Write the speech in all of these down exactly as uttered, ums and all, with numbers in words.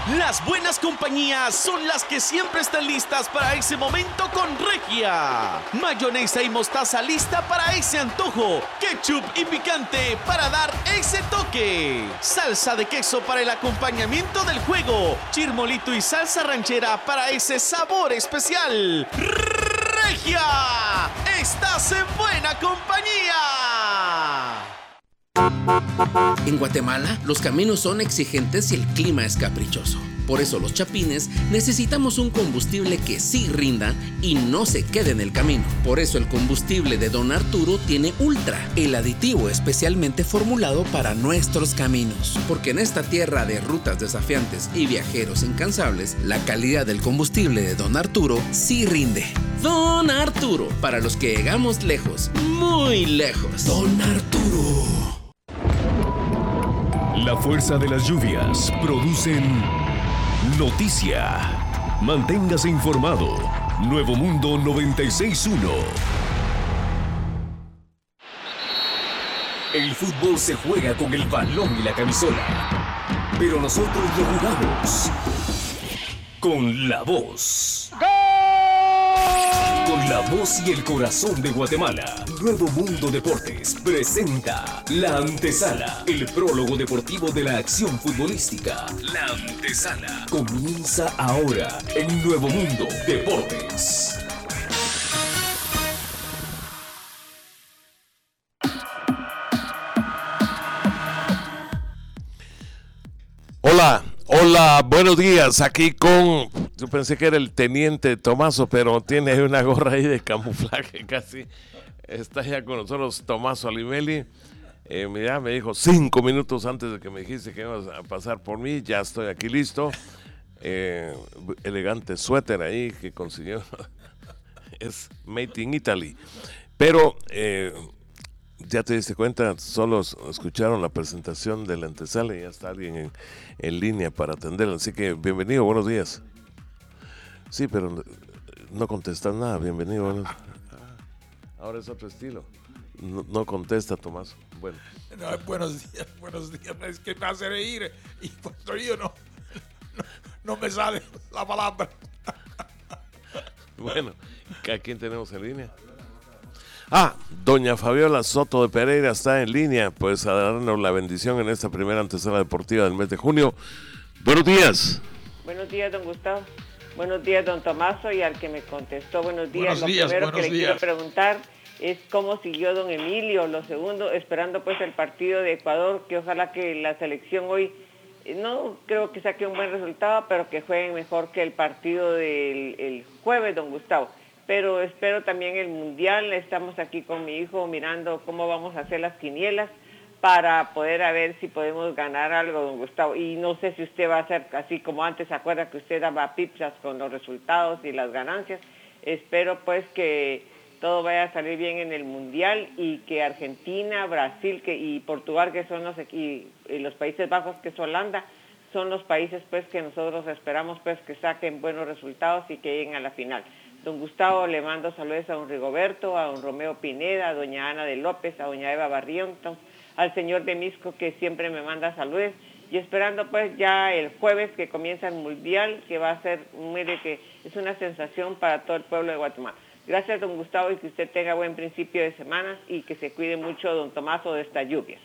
Las buenas compañías son las que siempre están listas para ese momento con Regia. Mayonesa y mostaza lista para ese antojo. Ketchup y picante para dar ese toque. Salsa de queso para el acompañamiento del juego. Chirmolito y salsa ranchera para ese sabor especial. Regia, estás en buena compañía. En Guatemala, los caminos son exigentes y el clima es caprichoso. Por eso los chapines necesitamos un combustible que sí rinda y no se quede en el camino. Por eso el combustible de Don Arturo tiene Ultra, el aditivo especialmente formulado para nuestros caminos. Porque en esta tierra de rutas desafiantes y viajeros incansables, la calidad del combustible de Don Arturo sí rinde. Don Arturo, para los que llegamos lejos, muy lejos. Don Arturo. La fuerza de las lluvias producen noticia. Manténgase informado. Nuevo Mundo noventa y seis punto uno. El fútbol se juega con el balón y la camisola, pero nosotros lo jugamos con la voz. Con la voz y el corazón de Guatemala. Nuevo Mundo Deportes presenta La Antesala, el prólogo deportivo de la acción futbolística. La Antesala comienza ahora en Nuevo Mundo Deportes. Hola, hola, buenos días, aquí con, yo pensé que era el teniente Tomaso, pero tiene una gorra ahí de camuflaje casi, está ya con nosotros Tomaso Alimelli, eh, mira, me dijo cinco minutos antes de que me dijiste que ibas a pasar por mí, ya estoy aquí listo, eh, elegante suéter ahí que consiguió, es made in Italy, pero... Eh, ya te diste cuenta, solo escucharon la presentación de la antesala y ya está alguien en, en línea para atenderla. Así que bienvenido, buenos días. Sí, pero no contestas nada, bienvenido. Buenos... Ahora es otro estilo. No, no contesta, Tomás. Bueno. No, buenos días, buenos días. Es que me hace reír y por yo no, no, no me sale la palabra. Bueno, ¿a quién tenemos en línea? Ah, doña Fabiola Soto de Pereira está en línea, pues a darnos la bendición en esta primera antesala deportiva del mes de junio. Buenos días. Buenos días, don Gustavo. Buenos días, don Tomaso, y al que me contestó, buenos días. Buenos lo días, primero que le días. quiero preguntar es cómo siguió don Emilio. Lo segundo, esperando pues el partido de Ecuador, que ojalá que la selección hoy, no creo que saque un buen resultado, pero que jueguen mejor que el partido del el jueves, don Gustavo. Pero espero también el Mundial. Estamos aquí con mi hijo mirando cómo vamos a hacer las quinielas para poder a ver si podemos ganar algo, don Gustavo. Y no sé si usted va a hacer así como antes, ¿se acuerda que usted daba pizzas con los resultados y las ganancias? Espero pues que todo vaya a salir bien en el Mundial y que Argentina, Brasil que, y Portugal, que son los, y, y los Países Bajos, que es Holanda, son los países pues que nosotros esperamos pues que saquen buenos resultados y que lleguen a la final. Don Gustavo, le mando saludos a don Rigoberto, a don Romeo Pineda, a doña Ana de López, a doña Eva Barrientos, al señor de Misco, que siempre me manda saludos, y esperando pues ya el jueves que comienza el Mundial, que va a ser, mire que es una sensación para todo el pueblo de Guatemala. Gracias, don Gustavo, y que usted tenga buen principio de semana y que se cuide mucho, don Tomaso, de esta lluvia.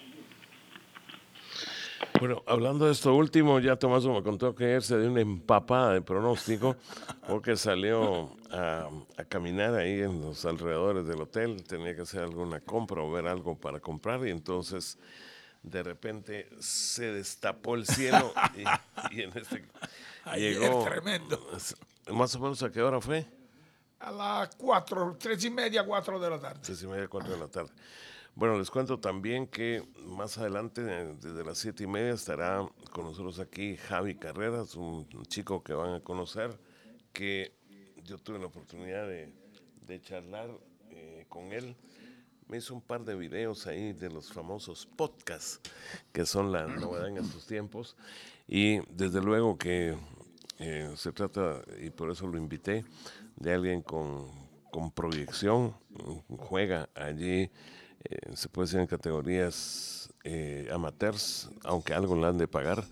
Bueno, hablando de esto último, ya Tomaso me contó que ayer se dio una empapada de pronóstico porque salió a, a caminar ahí en los alrededores del hotel, tenía que hacer alguna compra o ver algo para comprar y entonces de repente se destapó el cielo y, y en este Ayer, llegó tremendo. Más o menos. ¿A qué hora fue? A las cuatro, tres y media, cuatro de la tarde. Tres y media, cuatro de la tarde. Bueno, les cuento también que más adelante, desde las siete y media, estará con nosotros aquí Javi Carreras, un, un chico que van a conocer, que yo tuve la oportunidad de, de charlar eh, con él. Me hizo un par de videos ahí de los famosos podcasts, que son la novedad en estos tiempos. Y desde luego que eh, se trata, y por eso lo invité, de alguien con, con proyección, juega allí. Eh, se puede decir en categorías eh, amateurs, aunque algo le han de pagar,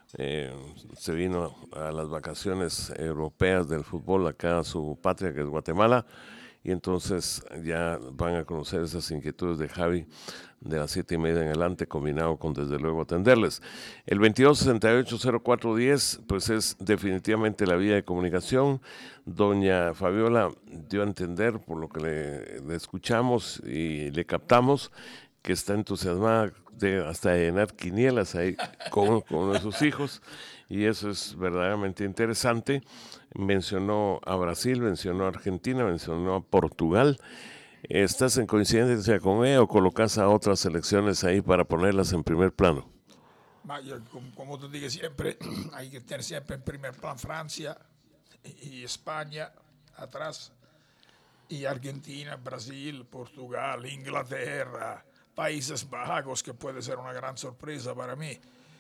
eh, se vino a las vacaciones europeas del fútbol acá a su patria, que es Guatemala, y entonces ya van a conocer esas inquietudes de Javi de las siete y media en adelante, combinado con desde luego atenderles. El veintidós sesenta y ocho cero cuatro diez, pues es definitivamente la vía de comunicación. Doña Fabiola dio a entender, por lo que le, le escuchamos y le captamos, que está entusiasmada de hasta llenar quinielas ahí con, con uno de sus hijos, y eso es verdaderamente interesante. Mencionó a Brasil, mencionó a Argentina, mencionó a Portugal. ¿Estás en coincidencia con ella o colocas a otras selecciones ahí para ponerlas en primer plano? Yo, como, como te digo siempre, hay que tener siempre en primer plano Francia y España atrás, y Argentina, Brasil, Portugal, Inglaterra, Países Bajos, que puede ser una gran sorpresa para mí.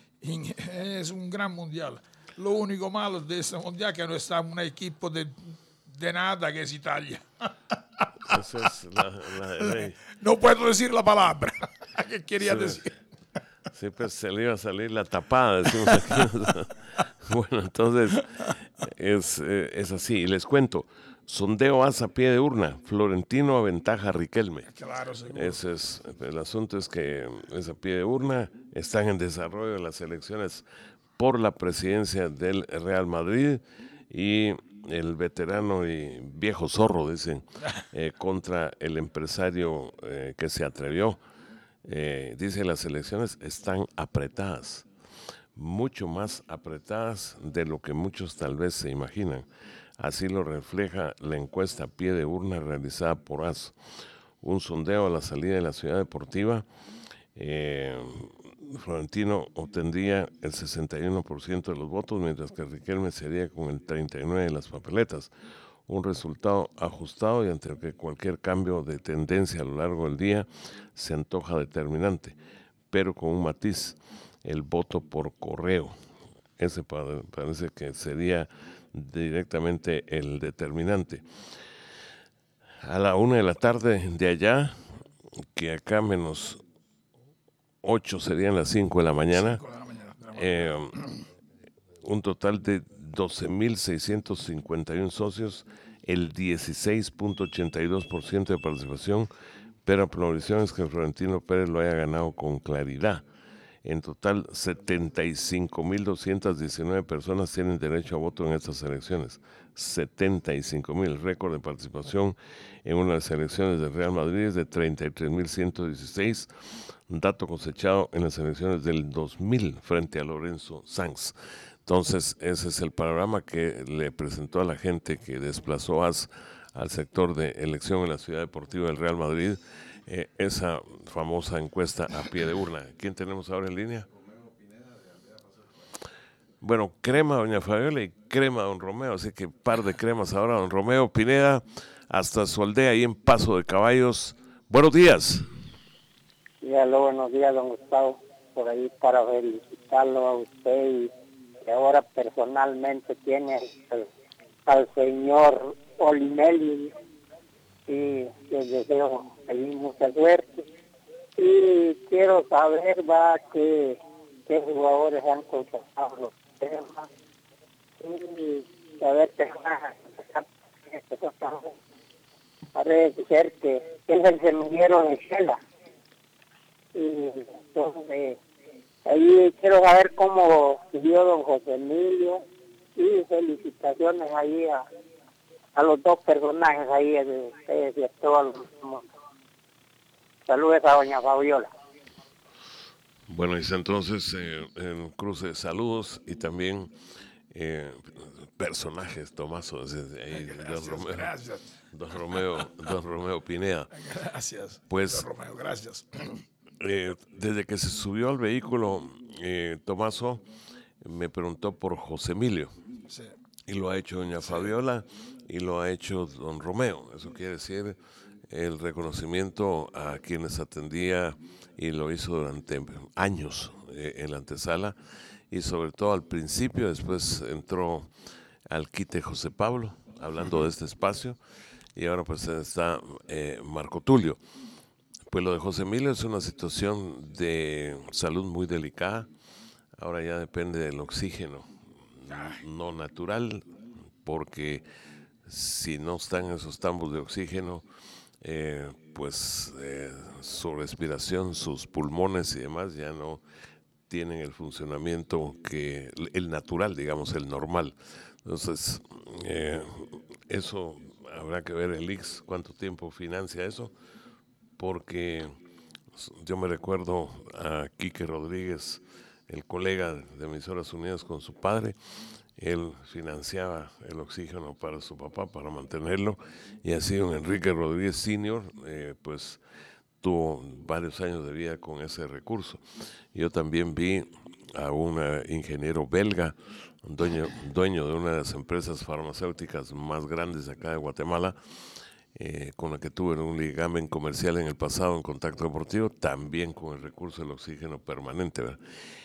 Es un gran mundial. Lo único malo de este mundial es que no está un equipo de, de nada, que es Italia. Esa es la, la ley. No puedo decir la palabra. ¿Qué quería Sí, decir? Sí, pues se le iba a salir la tapada, decimos aquí. Bueno, entonces es, eh, es así. Y les cuento, sondeo A S A a pie de urna, Florentino aventaja a Riquelme. Claro, seguro. Ese es, el asunto es que es a pie de urna, están en desarrollo las elecciones por la presidencia del Real Madrid, y el veterano y viejo zorro, dicen, eh, contra el empresario eh, que se atrevió. Eh, dice, las elecciones están apretadas, mucho más apretadas de lo que muchos tal vez se imaginan. Así lo refleja la encuesta a pie de urna realizada por A S, un sondeo a la salida de la Ciudad Deportiva. Eh, Florentino obtendría el sesenta y uno por ciento de los votos, mientras que Riquelme sería con el treinta y nueve por ciento de las papeletas. Un resultado ajustado y ante el que cualquier cambio de tendencia a lo largo del día se antoja determinante, pero con un matiz: el voto por correo. Ese parece que sería directamente el determinante. A la una de la tarde de allá, que acá menos ocho serían las cinco de la mañana, Cinco de la mañana, de la mañana. eh, un total de doce mil seiscientos cincuenta y uno socios, el dieciséis punto ochenta y dos por ciento de participación, pero la previsión es que Florentino Pérez lo haya ganado con claridad. En total, setenta y cinco mil doscientas diecinueve personas tienen derecho a voto en estas elecciones. setenta y cinco mil, récord de participación en una de las elecciones del Real Madrid es de treinta y tres mil ciento dieciséis, dato cosechado en las elecciones del dos mil frente a Lorenzo Sanz. Entonces, ese es el panorama que le presentó a la gente que desplazó A S al sector de elección en la Ciudad Deportiva del Real Madrid, eh, esa famosa encuesta a pie de urna. ¿Quién tenemos ahora en línea? Bueno, crema doña Fabiola y crema don Romeo, así que par de cremas ahora. Don Romeo Pineda, hasta su aldea ahí en Paso de Caballos. Buenos días. Sí, aló, buenos días, don Gustavo. Por ahí para felicitarlo a usted, y que ahora personalmente tiene al, al señor Olinelli, y les deseo ahí mucha suerte. Y quiero saber, va, que qué jugadores han contratado los temas, y saber qué van a sacar. Parece ser que es el semillero de Shela. Y entonces ahí quiero saber cómo vivió don José Emilio, y felicitaciones ahí a, a los dos personajes ahí de ustedes y a todos los mundo. Saludos a doña Fabiola. Bueno, y entonces eh, en cruce de saludos y también eh, personajes, Tomaso, desde ahí, Gracias, don Romeo, gracias. don Romeo, don Romeo Pineda. Gracias. Pues, don Romeo, gracias. Eh, desde que se subió al vehículo, eh, Tomaso me preguntó por José Emilio, Sí. y lo ha hecho doña Fabiola y lo ha hecho don Romeo. Eso quiere decir el reconocimiento a quienes atendía, y lo hizo durante años eh, en la antesala, y sobre todo al principio. Después entró al quite José Pablo, hablando de este espacio, y ahora pues está eh, Marco Tulio. Pues lo de José Emilio es una situación de salud muy delicada. ahora ya depende del oxígeno no natural, porque si no están esos tambos de oxígeno, eh, pues eh, su respiración, sus pulmones y demás ya no tienen el funcionamiento que el natural, digamos, el normal. Entonces, eh, eso habrá que ver el I C S cuánto tiempo financia eso, porque yo me recuerdo a Quique Rodríguez, el colega de Emisoras Unidas, con su padre. Él financiaba el oxígeno para su papá, para mantenerlo, y así don Enrique Rodríguez senior, eh, pues tuvo varios años de vida con ese recurso. Yo también vi a un ingeniero belga, dueño, dueño de una de las empresas farmacéuticas más grandes acá de Guatemala, eh, con la que tuve un ligamen comercial en el pasado en Contacto Deportivo, también con el recurso del oxígeno permanente, ¿verdad?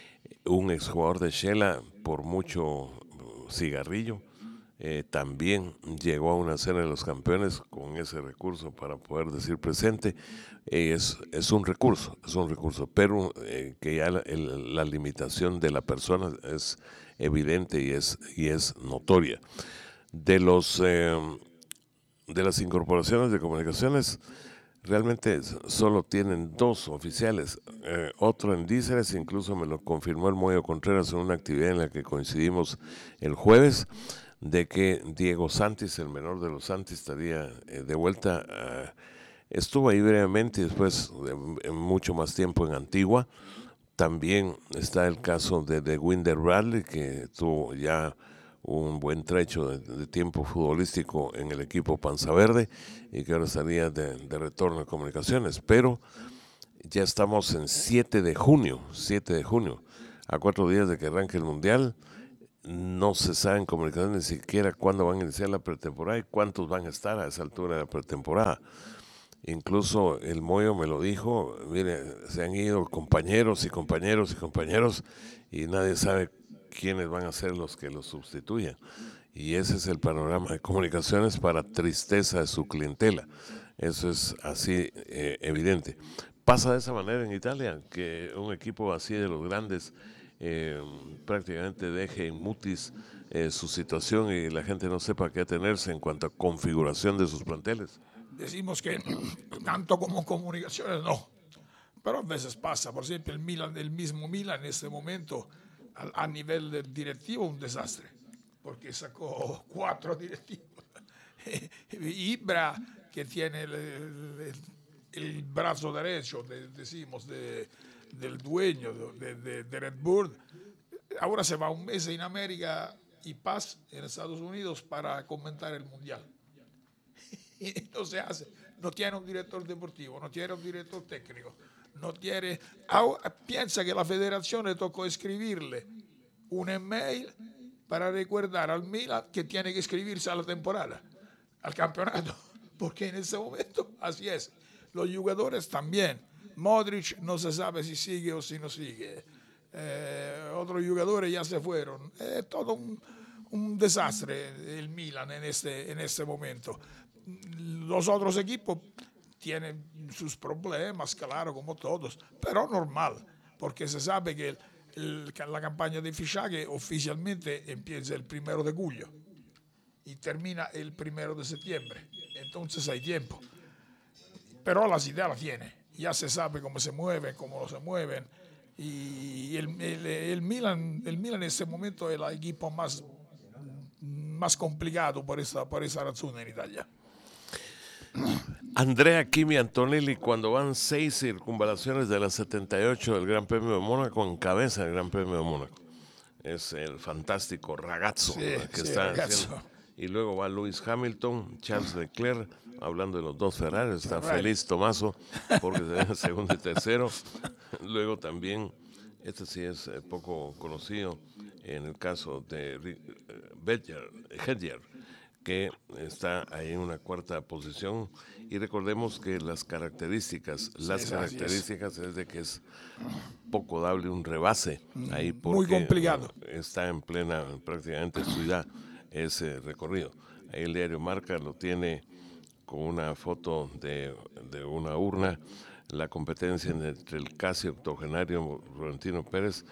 Un exjugador de Shela, por mucho cigarrillo, eh, también llegó a una cena de los campeones con ese recurso para poder decir presente. Eh, es, es un recurso, es un recurso, pero eh, que ya la, el, la limitación de la persona es evidente y es, y es notoria. De los eh, de las incorporaciones de comunicaciones, realmente solo tienen dos oficiales, eh, otro en Díceres, incluso me lo confirmó el Moyo Contreras en una actividad en la que coincidimos el jueves, de que Diego Santis, el menor de los Santis, estaría eh, de vuelta. Uh, estuvo ahí brevemente y después eh, mucho más tiempo en Antigua. También está el caso de, de Winder Bradley, que tuvo ya un buen trecho de, de tiempo futbolístico en el equipo Panza Verde y que ahora estaría de, de retorno a comunicaciones, pero ya estamos en siete de junio, siete de junio, a cuatro días de que arranque el Mundial. No se sabe en comunicaciones ni siquiera cuándo van a iniciar la pretemporada y cuántos van a estar a esa altura de la pretemporada. Incluso el Moyo me lo dijo, mire, se han ido compañeros y compañeros y compañeros y nadie sabe quiénes van a ser los que los sustituyan. Y ese es el panorama de comunicaciones, para tristeza de su clientela. Eso es así eh, evidente. Pasa de esa manera en Italia, que un equipo así de los grandes eh, prácticamente deje en mutis eh, su situación y la gente no sepa qué atenerse en cuanto a configuración de sus planteles. Decimos que tanto como comunicaciones no, pero a veces pasa. Por ejemplo, el Milan, el mismo Milan en este momento, a, a nivel del directivo, un desastre, porque sacó cuatro directivos. Ibra, que tiene el, el, el brazo derecho, de, decimos, de, del dueño de, de, de Red Bull, ahora se va un mes en América y Paz en Estados Unidos para comentar el Mundial. Y no se hace, no tiene un director deportivo, no tiene un director técnico, no tiene, ahora, piensa que la federación le tocó escribirle un email para recordar al Milan que tiene que escribirse a la temporada, al campeonato, porque en ese momento así es. Los jugadores también, Modric no se sabe si sigue o si no sigue, eh, otros jugadores ya se fueron, es todo un, un desastre el Milan en este, en este momento. Los otros equipos tienen sus problemas, claro, como todos, pero normal, porque se sabe que el, el, la campaña de fichaje oficialmente empieza el primero de julio y termina el primero de septiembre, entonces hay tiempo. Pero las ideas las tiene, ya se sabe cómo se mueven, cómo no se mueven, y el, el, el, Milan, el Milan en este momento es el equipo más, más complicado por esa, por esa razón en Italia. Andrea Kimi Antonelli, cuando van seis circunvalaciones de las setenta y ocho del Gran Premio de Mónaco, encabeza el Gran Premio de Mónaco. Es el fantástico ragazzo, sí, que sí, está ragazzo. haciendo. Y luego va Lewis Hamilton, Charles Leclerc, hablando de los dos Ferrari, está Ferrari. feliz Tomaso porque se deja segundo y tercero. Luego también, este sí es eh, poco conocido, en el caso de Hedger, que está ahí en una cuarta posición. Y recordemos que las características, Sí, las así características es. es de que es poco dable un rebase ahí, porque Muy complicado. está en plena prácticamente ciudad ese recorrido. Ahí el diario Marca lo tiene con una foto de, de una urna, la competencia entre el casi octogenario Florentino Pérez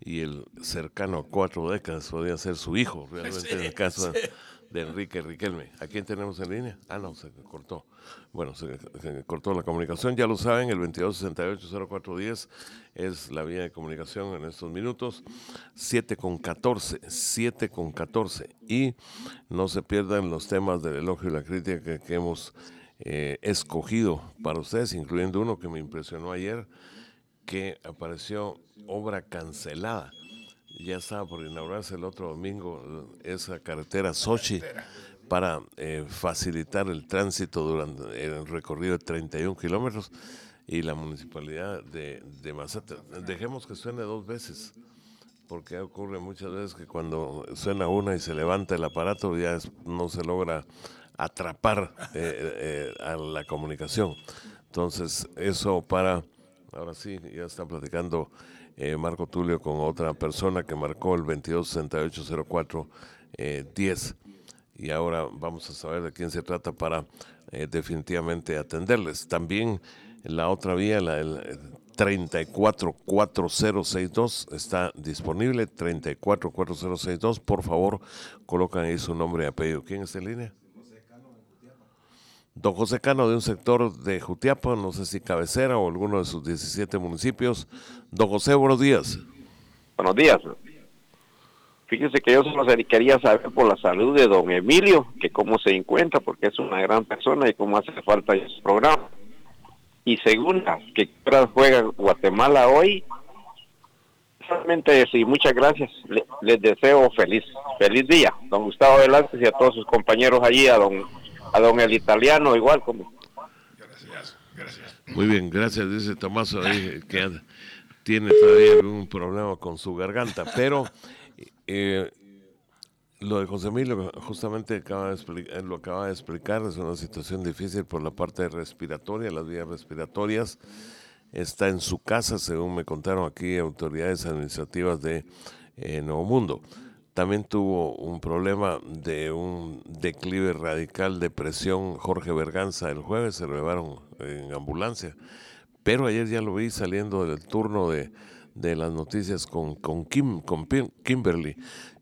y el cercano a cuatro décadas podría ser su hijo, realmente Sí, en el caso sí. de, de Enrique Riquelme. ¿A quién tenemos en línea? Ah, no, se cortó. Bueno, se, se cortó la comunicación, ya lo saben, el veintidós sesenta y ocho cero cuatro diez es la vía de comunicación en estos minutos. siete con catorce, siete con catorce. Y no se pierdan los temas del elogio y la crítica que, que hemos eh, escogido para ustedes, incluyendo uno que me impresionó ayer, que apareció obra cancelada. Ya estaba por inaugurarse el otro domingo esa carretera Sochi para eh, facilitar el tránsito durante el recorrido de treinta y un kilómetros, y la municipalidad de, de Mazate, dejemos que suene dos veces, porque ocurre muchas veces que cuando suena una y se levanta el aparato ya es, no se logra atrapar eh, eh, a la comunicación. Entonces eso para, ahora sí, ya está platicando eh, Marco Tulio con otra persona que marcó el veintidós sesenta y ocho cero cuatro diez, y ahora vamos a saber de quién se trata para eh, definitivamente atenderles. También la otra vía, la del treinta y cuatro cuatro cero sesenta y dos, está disponible, treinta y cuatro cuatro cero sesenta y dos. Por favor, colocan ahí su nombre y apellido. ¿Quién está en línea? Don José Cano, de un sector de Jutiapa, no sé si cabecera o alguno de sus diecisiete municipios. Don José, buenos días. Buenos días. Fíjese que yo solo quería saber por la salud de don Emilio, que cómo se encuentra, porque es una gran persona y cómo hace falta en su programa. Y segunda, que juega Guatemala hoy. Realmente sí, muchas gracias. Le, les deseo feliz, feliz día, don Gustavo Velázquez, y a todos sus compañeros allí, a don a don el italiano igual como. Gracias, gracias. Muy bien, gracias, dice Tomaso ahí, que tiene todavía algún problema con su garganta, pero eh, lo de José Emilio justamente acaba de explicar, lo acaba de explicar, es una situación difícil por la parte respiratoria, las vías respiratorias. Está en su casa, según me contaron aquí autoridades administrativas de eh, Nuevo Mundo. También tuvo un problema de un declive radical de presión Jorge Berganza el jueves, se lo llevaron en ambulancia. Pero ayer ya lo vi saliendo del turno de, de las noticias con, con, Kim, con Kimberly.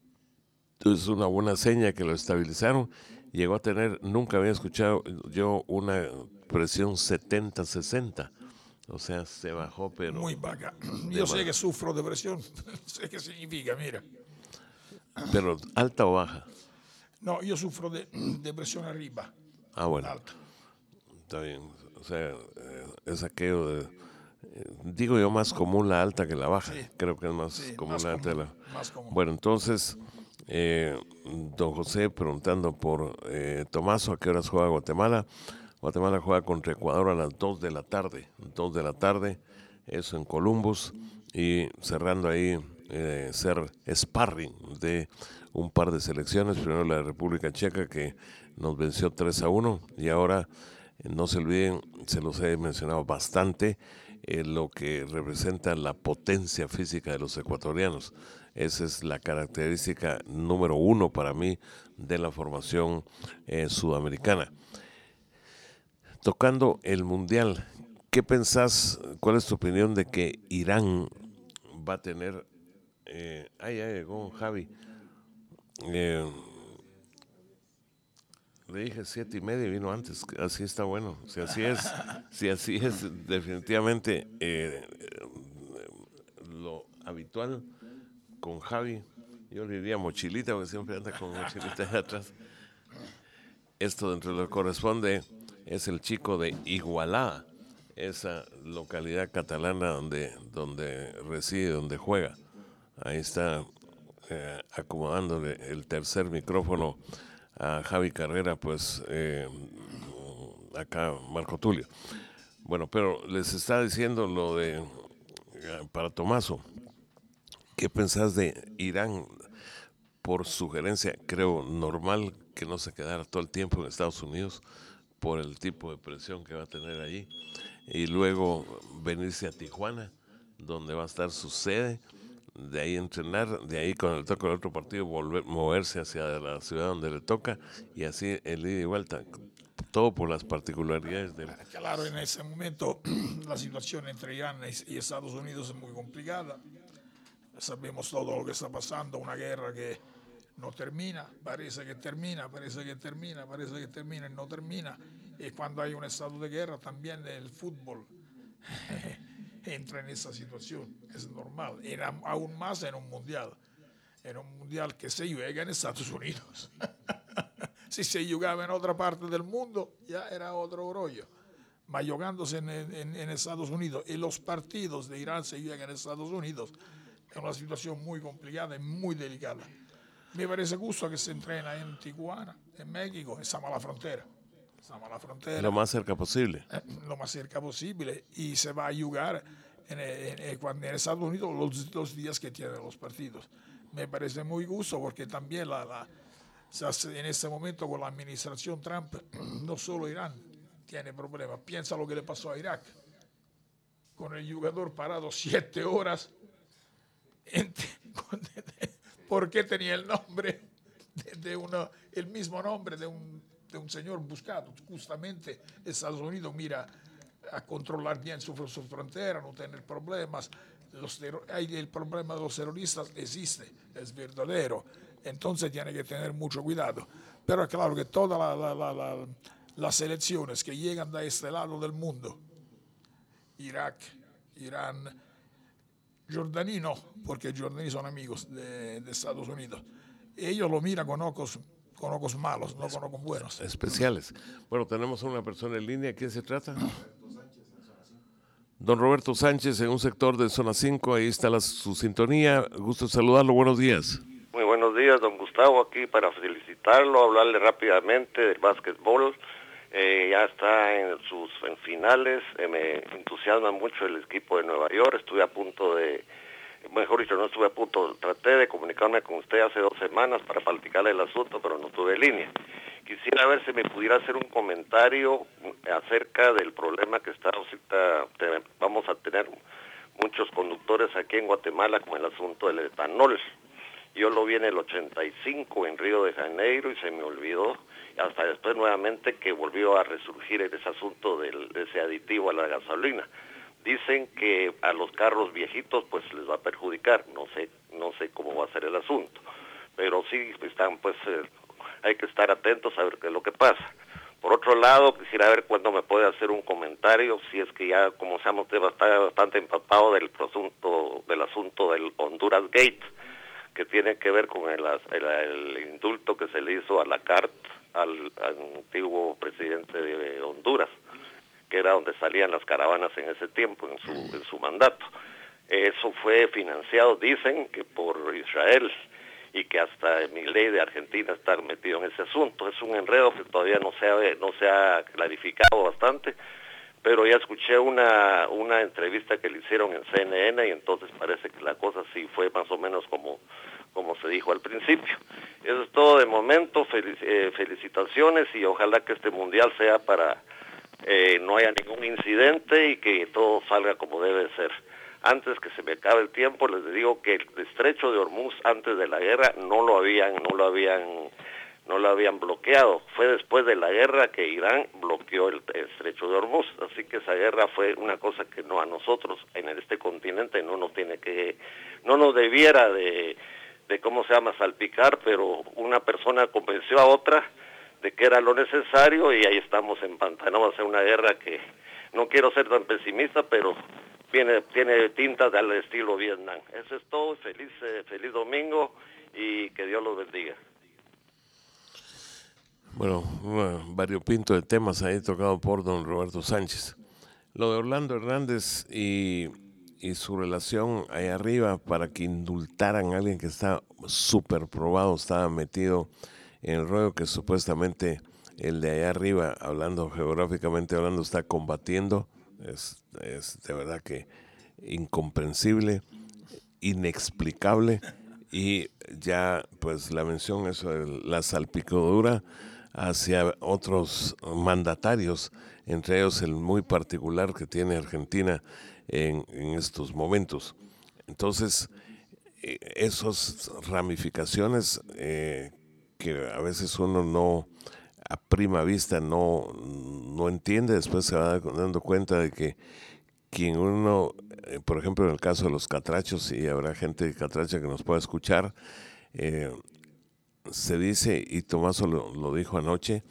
Es una buena seña que lo estabilizaron. Llegó a tener, nunca había escuchado yo una presión setenta sesenta. O sea, se bajó, pero... Muy baja. Yo sé que sufro de presión. Sé qué significa, mira. ¿Pero alta o baja? No, yo sufro de, de presión arriba. Ah, bueno. Alta. Está bien. O sea, eh, es aquello de... Eh, digo yo más común la alta que la baja. Sí. Creo que es más sí, común más la alta común, que la... Más común. Bueno, entonces, eh, don José preguntando por eh, Tomaso, ¿a qué horas juega Guatemala? Guatemala juega contra Ecuador a las dos de la tarde. dos de la tarde, eso en Columbus. Y cerrando ahí... Eh, ser sparring de un par de selecciones, primero la República Checa que nos venció tres a uno, y ahora eh, no se olviden, se los he mencionado bastante, eh, lo que representa la potencia física de los ecuatorianos. Esa es la característica número uno para mí de la formación eh, sudamericana. Tocando el Mundial, ¿qué pensás, cuál es tu opinión de que Irán va a tener... Eh, ahí ya llegó Javi. Eh, le dije siete y media y vino antes. Así está bueno. Si así es, si así es, definitivamente eh, lo habitual con Javi. Yo le diría mochilita porque siempre anda con mochilita de atrás. Esto dentro de lo que corresponde es el chico de Igualada, esa localidad catalana donde donde reside, donde juega. Ahí está eh, acomodándole el tercer micrófono a Javi Carrera, pues eh, acá Marco Tulio. Bueno, pero les está diciendo lo de, para Tomaso, ¿qué pensás de Irán? Por sugerencia, creo normal que no se quedara todo el tiempo en Estados Unidos por el tipo de presión que va a tener allí, y luego venirse a Tijuana, donde va a estar su sede. De ahí entrenar, de ahí con el toque del otro partido volver, moverse hacia la ciudad donde le toca, y así el ida y vuelta, todo por las particularidades del... Claro, en ese momento la situación entre Irán y Estados Unidos es muy complicada. Sabemos todo lo que está pasando, una guerra que no termina, parece que termina, parece que termina, parece que termina y no termina. Y cuando hay un estado de guerra, también el fútbol entra en esa situación, es normal, y aún más en un mundial, en un mundial que se juega en Estados Unidos. Si se jugaba en otra parte del mundo, ya era otro rollo. Ma jugándose en, en, en Estados Unidos, y los partidos de Irán se juegan en Estados Unidos, es una situación muy complicada y muy delicada. Me parece justo que se entrena en Tijuana, en México, estamos a la frontera. Estamos a la frontera. Lo más cerca posible. Eh, lo más cerca posible. Y se va a jugar en, en, en, en Estados Unidos los, los días que tienen los partidos. Me parece muy justo porque también la, la, en este momento con la administración Trump, no solo Irán tiene problemas. Piensa lo que le pasó a Irak. Con el jugador parado siete horas. Porque tenía el nombre de, de uno, el mismo nombre de un, de un señor buscado. Justamente Estados Unidos mira a controlar bien su, su frontera, no tener problemas. Los hay el problema de los terroristas existe, es verdadero. Entonces tiene que tener mucho cuidado. Pero claro que todas la, la, la, la, las elecciones que llegan de este lado del mundo, Irak, Irán, Jordania no, porque Jordania son amigos de, de Estados Unidos. Ellos lo miran con ojos, con ojos malos, no con ojos buenos. Especiales. Bueno, tenemos a una persona en línea. ¿Quién se trata? Don Roberto Sánchez, en un sector de Zona cinco. Ahí está la, su sintonía. Gusto saludarlo. Buenos días. Muy buenos días, don Gustavo, aquí para felicitarlo, hablarle rápidamente del básquetbol. Eh, ya está en sus en finales, eh, me entusiasma mucho el equipo de Nueva York. Estuve a punto de, mejor dicho, no estuve a punto, traté de comunicarme con usted hace dos semanas para platicarle el asunto, pero no tuve línea. Quisiera ver si me pudiera hacer un comentario acerca del problema que está ahorita, vamos a tener muchos conductores aquí en Guatemala con el asunto del etanol. Yo lo vi en el ochenta y cinco en Río de Janeiro y se me olvidó, hasta después nuevamente que volvió a resurgir ese asunto del, de ese aditivo a la gasolina. Dicen que a los carros viejitos pues les va a perjudicar, no sé, no sé cómo va a ser el asunto, pero sí están pues eh, hay que estar atentos a ver qué es lo que pasa. Por otro lado, quisiera ver cuándo me puede hacer un comentario, si es que ya, como seamos, está bastante empapado del asunto, del asunto del Honduras Gate, que tiene que ver con el, el, el indulto que se le hizo a la CART, al, al antiguo presidente de Honduras, que era donde salían las caravanas en ese tiempo, en su, en su mandato. Eso fue financiado, dicen, que por Israel, y que hasta Milei de Argentina está metido en ese asunto. Es un enredo que todavía no se ha, no se ha clarificado bastante, pero ya escuché una una entrevista que le hicieron en C N N y entonces parece que la cosa sí fue más o menos como, como se dijo al principio. Eso es todo de momento, felic eh, felicitaciones y ojalá que este mundial sea para eh, no haya ningún incidente y que todo salga como debe ser. Antes que se me acabe el tiempo, les digo que el estrecho de Hormuz antes de la guerra no lo habían, no lo habían no lo habían bloqueado. Fue después de la guerra que Irán bloqueó el estrecho de Hormuz, así que esa guerra fue una cosa que no a nosotros en este continente no nos tiene que, no nos debiera de, de cómo se llama salpicar, pero una persona convenció a otra de que era lo necesario y ahí estamos empantanados en una guerra que no quiero ser tan pesimista, pero tiene, tiene tintas del estilo Vietnam. Eso es todo, feliz, eh, feliz domingo y que Dios los bendiga. Bueno, uh, variopinto de temas ahí tocado por don Roberto Sánchez. Lo de Orlando Hernández y, y su relación ahí arriba para que indultaran a alguien que está súper probado, estaba metido en el rollo que supuestamente el de allá arriba, hablando geográficamente hablando, está combatiendo. Es, es de verdad que incomprensible, inexplicable. Y ya pues la mención eso de la salpicadura hacia otros mandatarios, entre ellos el muy particular que tiene Argentina en, en estos momentos. Entonces, eh, esas ramificaciones eh, que a veces uno no, a prima vista no, no entiende, después se va dando cuenta de que quien uno eh, por ejemplo, en el caso de los catrachos, y habrá gente de catracha que nos pueda escuchar, eh, se dice, y Tomaso lo, lo dijo anoche,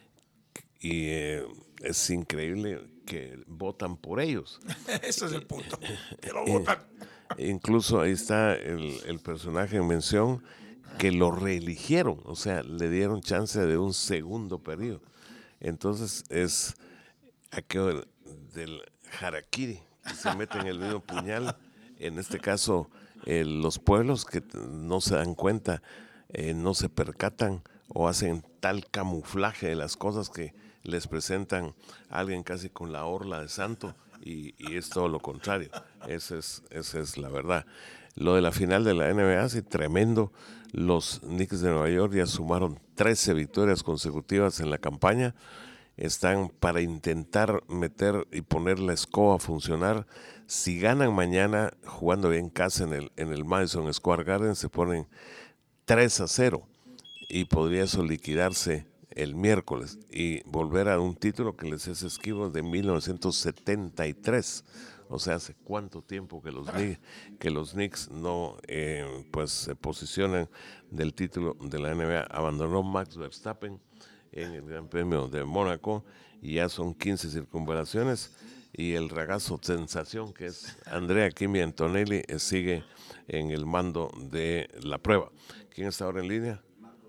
y eh, es increíble que votan por ellos. Ese es el punto, que lo votan. Incluso ahí está el, el personaje en mención, que lo reeligieron, o sea, le dieron chance de un segundo periodo. Entonces es aquello del harakiri, que se mete en el mismo puñal, en este caso eh, los pueblos que no se dan cuenta, eh, no se percatan o hacen tal camuflaje de las cosas que les presentan a alguien casi con la orla de santo, y, y es todo lo contrario. Esa es, esa es la verdad. Lo de la final de la N B A, sí, tremendo. Los Knicks de Nueva York ya sumaron trece victorias consecutivas en la campaña. Están para intentar meter y poner la escoba a funcionar. Si ganan mañana jugando bien en casa en el, en el Madison Square Garden, se ponen tres a cero y podría eso liquidarse el miércoles y volver a un título que les es esquivo de mil novecientos setenta y tres. O sea, hace cuánto tiempo que los, que los Knicks no eh, pues se posicionan del título de la N B A. Abandonó Max Verstappen en el Gran Premio de Mónaco y ya son quince circunvalaciones, y el ragazo sensación que es Andrea Kimi Antonelli eh, sigue en el mando de la prueba. ¿Quién está ahora en línea?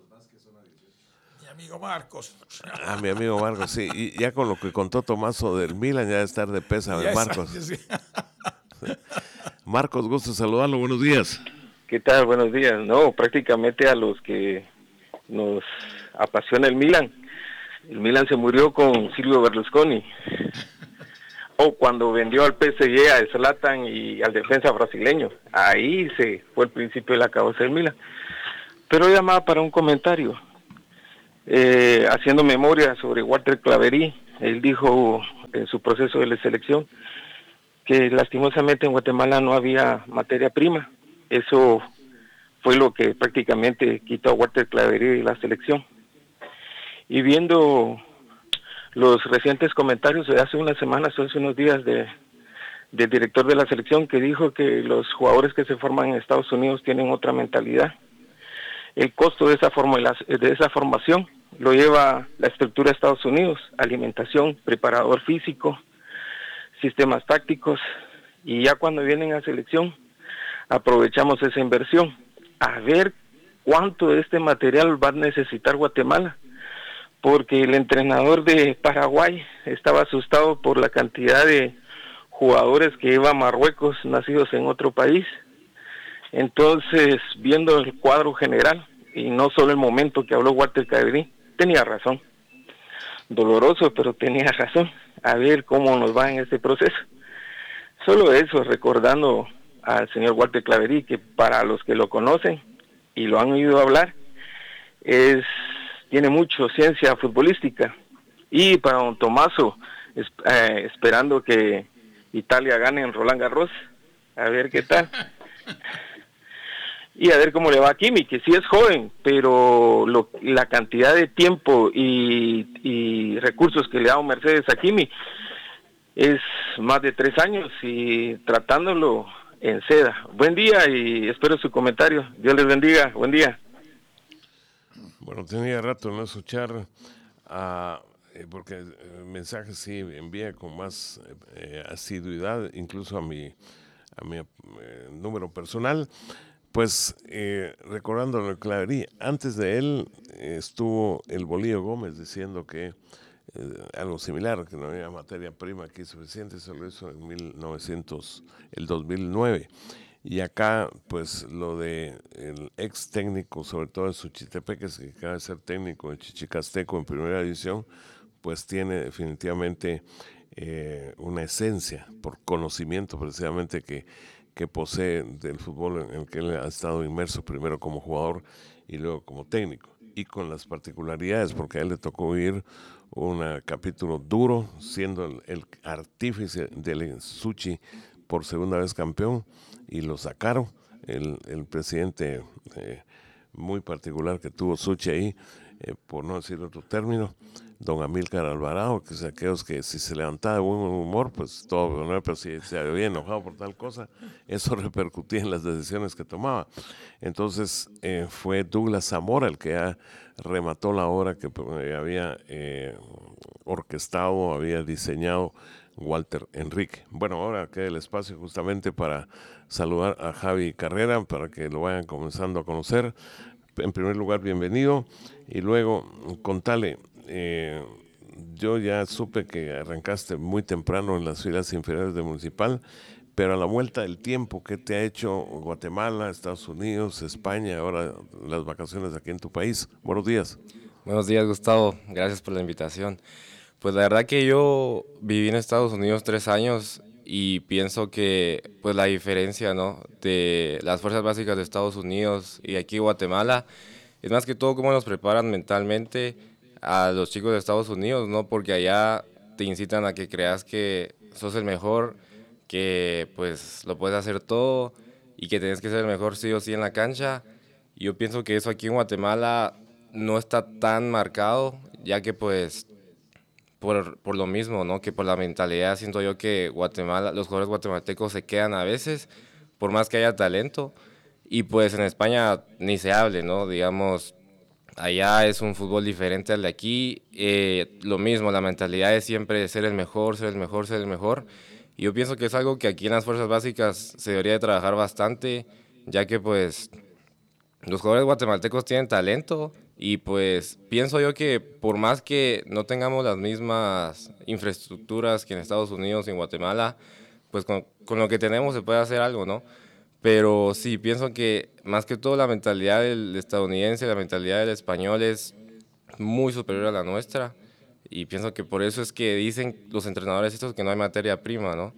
Mi amigo Marcos. Ah, mi amigo Marcos, sí. Y ya con lo que contó Tomaso del Milan, ya debe estar de pesa de Marcos. Sí. Marcos, gusto saludarlo, buenos días. ¿Qué tal? Buenos días. No, prácticamente a los que nos apasiona el Milan. El Milan se murió con Silvio Berlusconi. O cuando vendió al P S G a Zlatan y al defensa brasileño. Ahí se fue el principio de la cabeza del Milan. Pero llamaba para un comentario. Eh, haciendo memoria sobre Walter Claverí, él dijo en su proceso de la selección que lastimosamente en Guatemala no había materia prima. Eso fue lo que prácticamente quitó a Walter Claverí de la selección. Y viendo los recientes comentarios de hace unas semanas o hace unos días de, del director de la selección, que dijo que los jugadores que se forman en Estados Unidos tienen otra mentalidad. El costo de esa, forma, de esa formación lo lleva la estructura de Estados Unidos: alimentación, preparador físico, sistemas tácticos, y ya cuando vienen a selección aprovechamos esa inversión. A ver cuánto de este material va a necesitar Guatemala, porque el entrenador de Paraguay estaba asustado por la cantidad de jugadores que lleva Marruecos nacidos en otro país. Entonces, viendo el cuadro general, y no solo el momento que habló Walter Claverí, tenía razón. Doloroso, pero tenía razón. A ver cómo nos va en este proceso. Solo eso, recordando al señor Walter Claverí, que para los que lo conocen y lo han oído hablar, es tiene mucho ciencia futbolística. Y para don Tomaso, es, eh, esperando que Italia gane en Roland Garros, a ver qué tal. Y a ver cómo le va a Kimi, que sí es joven, pero lo, la cantidad de tiempo y, y recursos que le da Mercedes a Kimi es más de tres años y tratándolo en seda. Buen día y espero su comentario. Dios les bendiga. Buen día. Bueno, tenía rato no escuchar, a, eh, porque el mensaje sí envía con más eh, asiduidad, incluso a mi, a mi eh, número personal. Pues eh, recordando lo de Claverí, antes de él eh, estuvo el Bolillo Gómez diciendo que eh, algo similar, que no había materia prima aquí suficiente. Eso lo hizo en mil novecientos, el dos mil nueve. Y acá, pues lo de el ex técnico, sobre todo de Suchitepeque, que acaba de ser técnico de Chichicasteco en primera división, pues tiene definitivamente eh, una esencia, por conocimiento precisamente que que posee del fútbol en el que él ha estado inmerso primero como jugador y luego como técnico, y con las particularidades, porque a él le tocó vivir un capítulo duro, siendo el, el artífice del Suchi por segunda vez campeón, y lo sacaron, el, el presidente eh, muy particular que tuvo Suchi ahí, eh, por no decir otro término, don Amílcar Alvarado, que es aquellos que si se levantaba de buen humor, pues todo, ¿no? Pero si se había enojado por tal cosa, eso repercutía en las decisiones que tomaba. Entonces eh, fue Douglas Zamora el que ya remató la obra que eh, había eh, orquestado, había diseñado Walter Enrique. Bueno, ahora queda el espacio justamente para saludar a Javi Carrera, para que lo vayan comenzando a conocer. En primer lugar, bienvenido, y luego contale, eh, yo ya supe que arrancaste muy temprano en las filas inferiores de Municipal, pero a la vuelta del tiempo, ¿qué te ha hecho Guatemala, Estados Unidos, España, ahora las vacaciones aquí en tu país? Buenos días. Buenos días, Gustavo, gracias por la invitación. Pues la verdad que yo viví en Estados Unidos tres años y pienso que pues la diferencia, ¿no?, de las fuerzas básicas de Estados Unidos y aquí en Guatemala es más que todo cómo nos preparan mentalmente a los chicos de Estados Unidos, ¿no? Porque allá te incitan a que creas que sos el mejor, que pues lo puedes hacer todo y que tenés que ser el mejor sí o sí en la cancha. Y yo pienso que eso aquí en Guatemala no está tan marcado, ya que pues por, por lo mismo, ¿no?, que por la mentalidad siento yo que Guatemala, los jugadores guatemaltecos se quedan a veces, por más que haya talento, y pues en España ni se hable, ¿no? Digamos, allá es un fútbol diferente al de aquí, eh, lo mismo, la mentalidad es siempre ser el mejor, ser el mejor, ser el mejor, y yo pienso que es algo que aquí en las fuerzas básicas se debería de trabajar bastante, ya que pues los jugadores guatemaltecos tienen talento, y pues pienso yo que por más que no tengamos las mismas infraestructuras que en Estados Unidos y en Guatemala, pues con, con lo que tenemos se puede hacer algo, ¿no? Pero sí, pienso que más que todo la mentalidad del estadounidense, la mentalidad del español es muy superior a la nuestra, y pienso que por eso es que dicen los entrenadores estos que no hay materia prima, ¿no?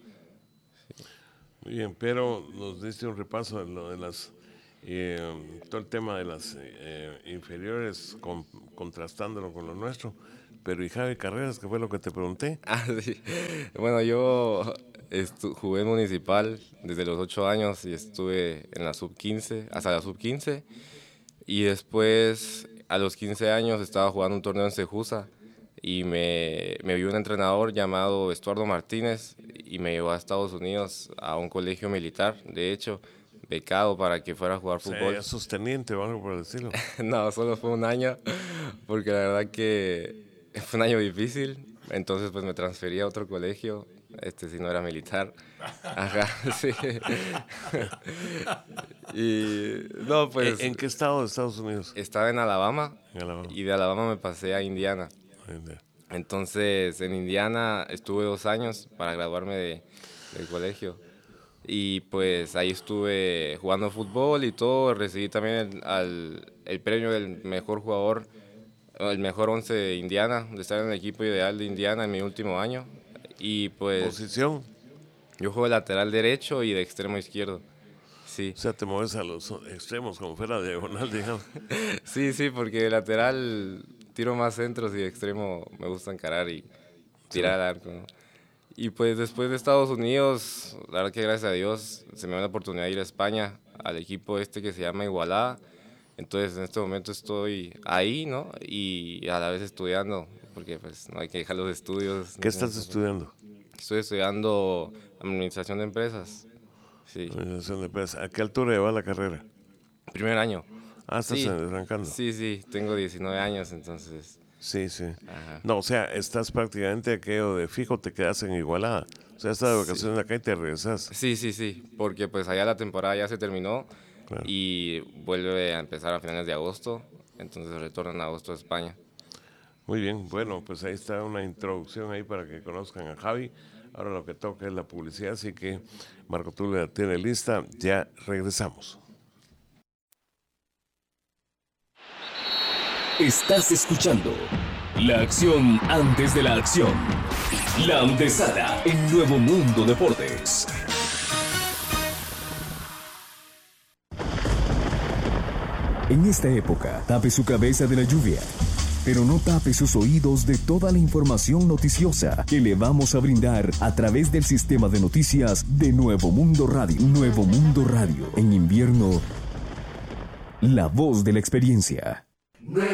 Sí. Muy bien, pero nos diste un repaso de lo de las... Eh, todo el tema de las eh, inferiores, con, contrastándolo con lo nuestro. Pero, ¿y Javi Carreras, qué fue lo que te pregunté? Ah, sí. Bueno, yo estu- jugué en Municipal desde los ocho años y estuve en la sub quince, hasta la sub quince. Y después, a los quince años, estaba jugando un torneo en Cejusa y me, me vio un entrenador llamado Estuardo Martínez y me llevó a Estados Unidos a un colegio militar, de hecho, becado para que fuera a jugar fútbol. ¿Ya sos teniente o algo por el estilo? No, solo fue un año, porque la verdad que fue un año difícil, entonces pues me transferí a otro colegio, este si no era militar. Ajá, sí. Y no, pues... ¿En, ¿En qué estado de Estados Unidos? Estaba en Alabama, en Alabama, y de Alabama me pasé a Indiana. Entonces en Indiana estuve dos años para graduarme de, del colegio. Y pues ahí estuve jugando fútbol y todo, recibí también el, al, el premio del mejor jugador, el mejor once de Indiana, de estar en el equipo ideal de Indiana en mi último año. Y pues... ¿Posición? Yo juego de lateral derecho y de extremo izquierdo, sí. O sea, te mueves a los extremos como fuera diagonal, digamos. Sí, sí, porque de lateral tiro más centros y de extremo me gusta encarar y tirar al arco, ¿no? Y pues después de Estados Unidos, la verdad que gracias a Dios se me dio la oportunidad de ir a España, al equipo este que se llama Igualada. Entonces en este momento estoy ahí, ¿no? Y a la vez estudiando, porque pues no hay que dejar los estudios. ¿Qué estás estudiando? Estoy estudiando Administración de Empresas. Sí. Administración de Empresas. ¿A qué altura va la carrera? Primer año. Ah, estás sí. arrancando. Sí, sí, tengo diecinueve años, entonces... Sí, sí. Ajá. No, o sea, estás prácticamente aquello de fijo, te quedas en Igualada. O sea, estás de vacaciones sí. acá y te regresas. Sí, sí, sí, porque pues allá la temporada ya se terminó, claro, y vuelve a empezar a finales de agosto, entonces retornan a agosto a España. Muy bien, bueno, pues ahí está una introducción ahí para que conozcan a Javi. Ahora lo que toca es la publicidad, así que Marco Tulio la tiene lista, ya regresamos. Estás escuchando la acción antes de la acción. La antesala en Nuevo Mundo Deportes. En esta época, tape su cabeza de la lluvia, pero no tape sus oídos de toda la información noticiosa que le vamos a brindar a través del sistema de noticias de Nuevo Mundo Radio. Nuevo Mundo Radio. En invierno, la voz de la experiencia.